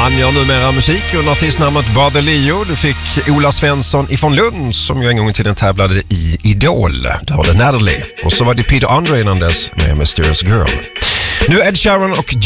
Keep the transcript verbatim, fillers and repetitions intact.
Han gör numera musik under artistnamnet Brother Leo. Du fick Ola Svensson ifrån Lund som ju en gång i tiden tävlade i Idol. Du hörde Natalie. Och så var det Peter Andre innan dess med Mysterious Girl. Nu Ed Sheeran och